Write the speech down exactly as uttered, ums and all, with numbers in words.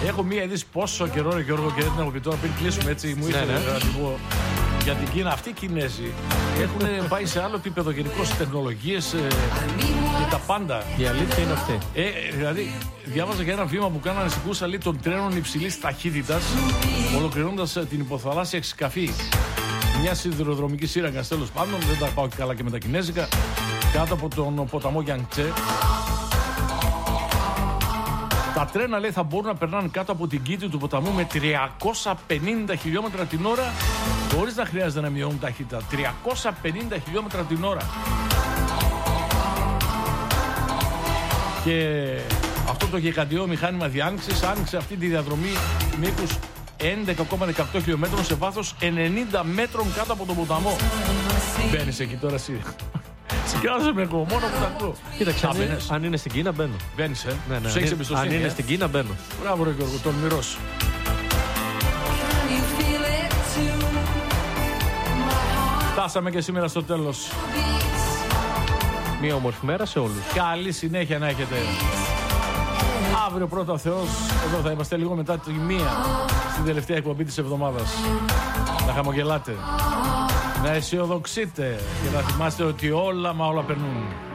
Έχω μία είδηση πόσο καιρό, ρε Γιώργο, και δεν την έχω πει τώρα πριν κλείσουμε έτσι. Μου ήρθε Ναι, ναι. να την πω για την Κίνα. Αυτοί οι Κινέζοι έχουν πάει σε άλλο επίπεδο γενικώ στις τεχνολογίες ε, και τα πάντα. Η αλήθεια είναι αυτή. Ε, δηλαδή, διάβαζα για ένα βήμα που κάνανε στην Κούσαλη των τρένων υψηλής ταχύτητας, ολοκληρώνοντας ε, την υποθαλάσσια εξκαφή μια σιδηροδρομική σύραγγα, τέλος πάντων. Δεν τα πάω και καλά και με τα κινέζικα. Κάτω από τον ποταμό Γιανγκτσέ. Τα τρένα, λέει, θα μπορούν να περνάνε κάτω από την κήτη του ποταμού με τριακόσια πενήντα χιλιόμετρα την ώρα, χωρίς να χρειάζεται να μειώνουν ταχύτητα. τριακόσια πενήντα χιλιόμετρα την ώρα. Και αυτό το γιγαντιαίο μηχάνημα διάνοιξης άνοιξε αυτή τη διαδρομή μήκους έντεκα κόμμα δεκαοκτώ χιλιόμετρων σε βάθος ενενήντα μέτρων κάτω από τον ποταμό. Μπαίνεις εκεί τώρα εσύ. Συγκάζομαι εγώ, μόνο που τα ακούω. Κοίταξε, Α, αν, μπαίνεις. αν είναι στην Κίνα μπαίνω. Μπαίνεις, ε. Ναι, ναι, Τους αν, έχεις είναι- εμπιστοσύνη. αν είναι ε. στην Κίνα μπαίνω. Μπράβο, ρε Γιώργο, τον μοιρός. Φτάσαμε και σήμερα στο τέλος. Μία όμορφη μέρα σε όλους. Καλή συνέχεια να έχετε. Αύριο πρώτα ο Θεός, εδώ θα είμαστε λίγο μετά τη μία, στην τελευταία εκπομπή της εβδομάδας. Να χαμογελάτε, να αισιοδοξείτε και να θυμάστε ότι όλα μα όλα περνούν.